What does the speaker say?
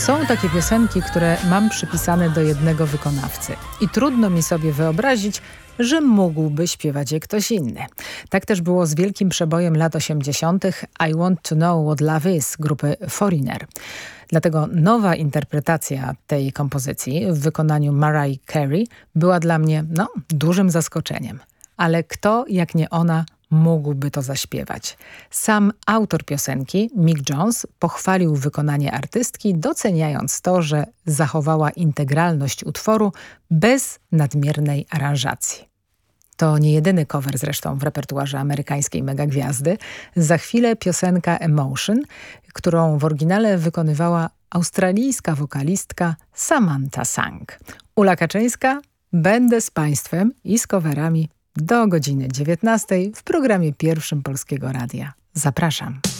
Są takie piosenki, które mam przypisane do jednego wykonawcy i trudno mi sobie wyobrazić, że mógłby śpiewać je ktoś inny. Tak też było z wielkim przebojem lat 80. I Want to Know What Love Is grupy Foreigner. Dlatego nowa interpretacja tej kompozycji w wykonaniu Mariah Carey była dla mnie dużym zaskoczeniem. Ale kto jak nie ona mógłby to zaśpiewać? Sam autor piosenki, Mick Jones, pochwalił wykonanie artystki, doceniając to, że zachowała integralność utworu bez nadmiernej aranżacji. To nie jedyny cover zresztą w repertuarze amerykańskiej megagwiazdy. Za chwilę piosenka Emotion, którą w oryginale wykonywała australijska wokalistka Samantha Sang. Ula Kaczyńska, będę z Państwem i z coverami do godziny 19 w programie pierwszym Polskiego Radia. Zapraszam.